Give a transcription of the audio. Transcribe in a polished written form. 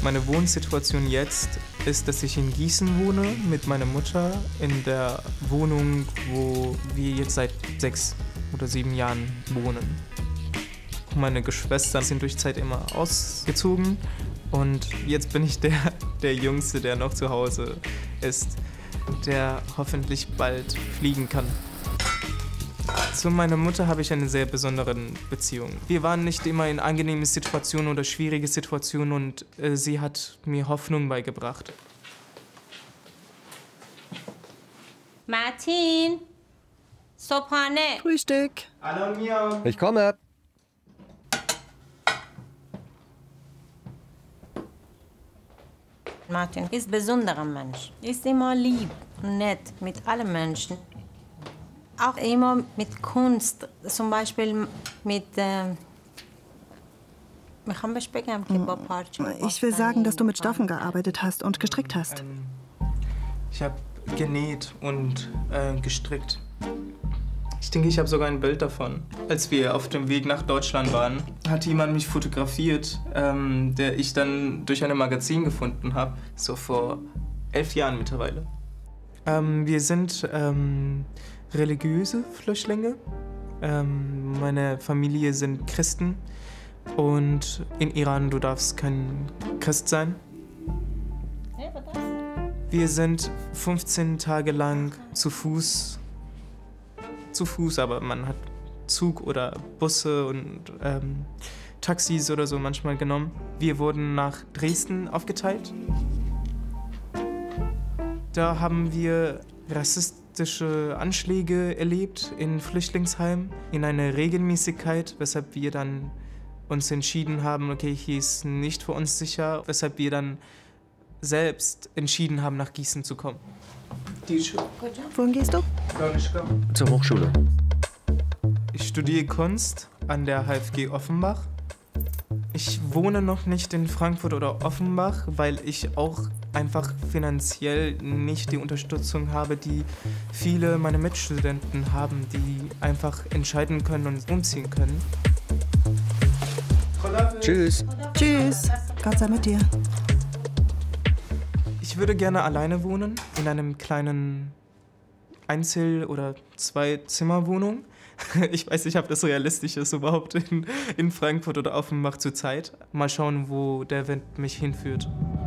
Meine Wohnsituation jetzt ist, dass ich in Gießen wohne mit meiner Mutter in der Wohnung, wo wir jetzt seit 6 oder 7 Jahren wohnen. Meine Geschwister sind durch Zeit immer ausgezogen und jetzt bin ich der Jüngste, der noch zu Hause ist, der hoffentlich bald fliegen kann. Zu meiner Mutter habe ich eine sehr besondere Beziehung. Wir waren nicht immer in angenehmen Situationen oder schwierigen Situationen und sie hat mir Hoffnung beigebracht. Martin, صبحانه. Frühstück. Hallo Mia. Ich komme. Martin ist ein besonderer Mensch. Ist immer lieb und nett mit allen Menschen. Auch immer mit Kunst, zum Beispiel mit Ich will sagen, dass du mit Stoffen gearbeitet hast und gestrickt hast. Ich habe genäht und gestrickt. Ich denke, ich habe sogar ein Bild davon. Als wir auf dem Weg nach Deutschland waren, hat jemand mich fotografiert, der ich dann durch ein Magazin gefunden habe, so vor 11 Jahren mittlerweile. Wir sind religiöse Flüchtlinge. Meine Familie sind Christen und in Iran du darfst kein Christ sein. Wir sind 15 Tage lang zu Fuß, aber man hat Zug oder Busse und Taxis oder so manchmal genommen. Wir wurden nach Dresden aufgeteilt. Da haben wir rassistische Anschläge erlebt in Flüchtlingsheimen in einer Regelmäßigkeit, weshalb wir dann uns entschieden haben, okay, hier ist nicht für uns sicher, weshalb wir dann selbst entschieden haben, nach Gießen zu kommen. Wohin gehst du? Zur Hochschule. Ich studiere Kunst an der HFG Offenbach. Ich wohne noch nicht in Frankfurt oder Offenbach, weil ich auch einfach finanziell nicht die Unterstützung habe, die viele meiner Mitstudenten haben, die einfach entscheiden können und umziehen können. Tschüss. Tschüss. Gott sei mit dir. Ich würde gerne alleine wohnen, in einem kleinen Einzel- oder Zwei-Zimmer-Wohnung. Ich weiß nicht, ob das realistisch ist überhaupt in Frankfurt oder Offenbach zurzeit. Mal schauen, wo der Wind mich hinführt.